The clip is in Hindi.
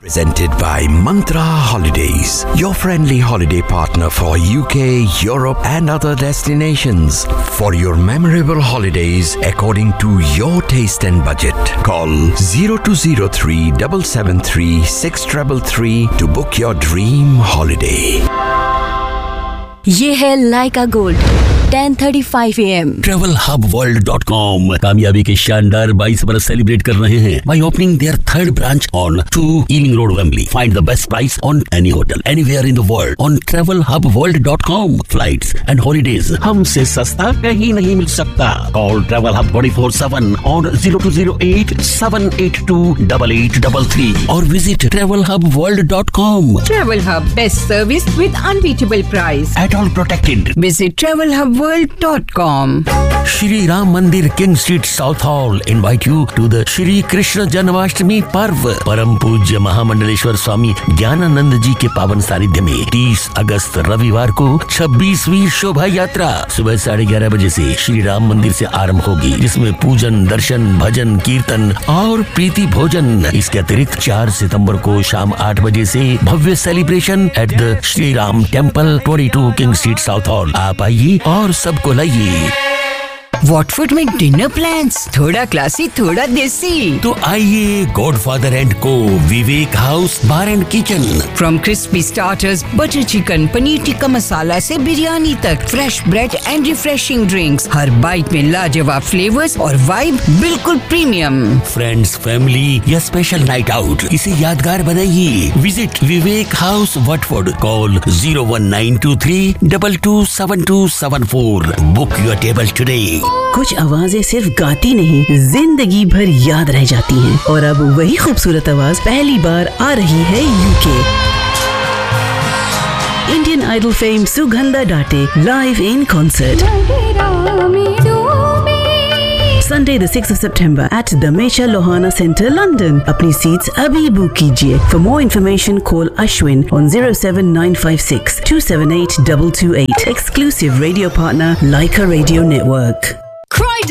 Presented by Mantra Holidays, your friendly holiday partner for UK, Europe and other destinations. For your memorable holidays according to your taste and budget, call 0203 773 6333 to book your dream holiday. ये है लाइका गोल्ड 10:35 AM। TravelHubWorld.com कामयाबी के शानदार 22 बरस सेलिब्रेट कर रहे हैं by opening their third branch on 2 Ealing Road, Wembley. Find the best price on any hotel anywhere in the world on TravelHubWorld.com. Flights and holidays हमसे सस्ता कहीं नहीं मिल सकता. Call Travel Hub 24/7 on 0208 782 8833 or visit TravelHubWorld.com. Travel Hub, best service with unbeatable price. At all protected. Visit TravelHubWorld.com. Shri Ram Mandir, King Street, South Hall invite you to the Shri Krishna Janmashtami Parv. परम पूज्य महामंडलेश्वर स्वामी ज्ञानानंद जी के पावन सानिध्य में 30 अगस्त रविवार को 26वीं शोभा यात्रा सुबह 11:30 बजे से श्री राम मंदिर से आरंभ होगी, जिसमें पूजन, दर्शन, भजन, कीर्तन और प्रीति भोजन। इसके अतिरिक्त 4 सितंबर को शाम 8 बजे से भव्य celebration at the Shri Ram temple 22 king street south hall. आप आइए और सबको लाइए। वॉटफोर्ड में डिनर प्लान्स, थोड़ा क्लासी थोड़ा देसी। तो आइए गॉडफादर एंड को, विवेक house bar and kitchen. From crispy starters, butter chicken, paneer tikka masala से बिरयानी तक, fresh bread and refreshing drinks. Her bite में लाजवाब फ्लेवर्स और वाइब बिल्कुल प्रीमियम। फ्रेंड्स, फैमिली या स्पेशल नाइट आउट, इसे यादगार बनाइए। Visit Vivek house Watford. Call 01923 227274। Book your table today. कुछ आवाजें सिर्फ गाती नहीं, जिंदगी भर याद रह जाती हैं। और अब वही खूबसूरत आवाज पहली बार आ रही है UK. Indian idol fame Sugandha डाटे live in concert Sunday the 6th of September at the Mecha Lohana Centre, London. अपनी सीट्स अभी बुक कीजिए। For more information, call Ashwin on 07956 278 228. Exclusive radio partner, Leica Radio Network.